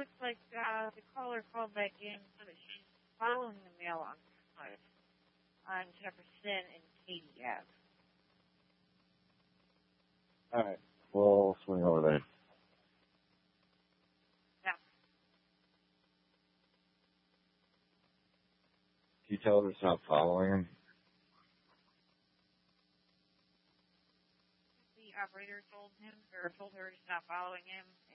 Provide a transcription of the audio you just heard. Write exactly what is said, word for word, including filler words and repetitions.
looks like uh, the caller called back in so that she's following the mail on foot on Jefferson and Katy Ave. All right. We'll swing over there. Yeah. Can you tell her to stop following him? The operator told him, or told her to stop following him,